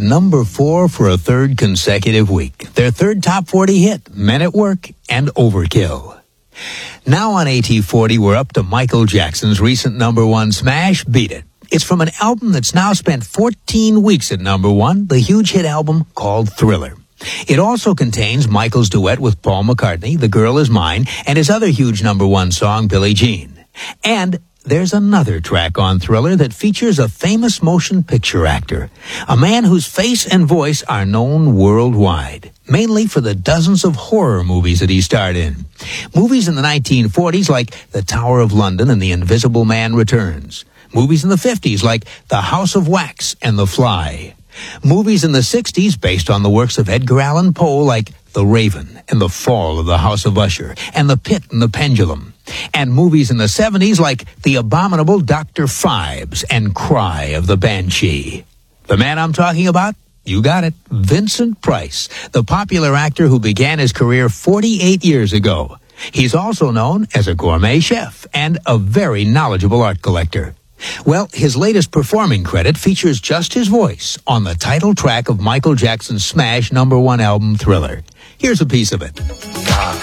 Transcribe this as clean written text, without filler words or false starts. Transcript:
number 4 for a third consecutive week. Their third top 40 hit, Men at Work and Overkill. Now on AT40, we're up to Michael Jackson's recent number 1 smash, Beat It. It's from an album that's now spent 14 weeks at number 1, the huge hit album called Thriller. It also contains Michael's duet with Paul McCartney, The Girl Is Mine, and his other huge number 1 song, Billie Jean. And there's another track on Thriller that features a famous motion picture actor, a man whose face and voice are known worldwide, mainly for the dozens of horror movies that he starred in. Movies in the 1940s like The Tower of London and The Invisible Man Returns. Movies in the 50s like The House of Wax and The Fly. Movies in the 60s based on the works of Edgar Allan Poe like The Raven and The Fall of the House of Usher and The Pit and the Pendulum. And movies in the 70s like The Abominable Dr. Phibes and Cry of the Banshee. The man I'm talking about? You got it. Vincent Price, the popular actor who began his career 48 years ago. He's also known as a gourmet chef and a very knowledgeable art collector. Well, his latest performing credit features just his voice on the title track of Michael Jackson's smash number 1 album, Thriller. Here's a piece of it. Dark